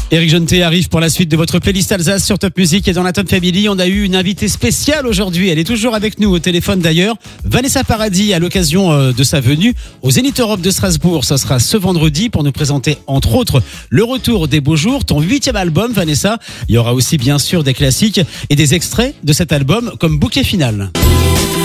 Éric Jeantet arrive pour la suite de votre playlist Alsace sur Top Music et dans la Top Family. On a eu une invitée spéciale aujourd'hui. Elle est toujours avec nous au téléphone d'ailleurs. Vanessa Paradis, à l'occasion de sa venue au Zénith Europe de Strasbourg. Ça sera ce vendredi pour nous présenter entre autres le retour des beaux jours, ton 8e album Vanessa. Il y aura aussi bien sûr des classiques et des extraits de cet album comme bouquet final.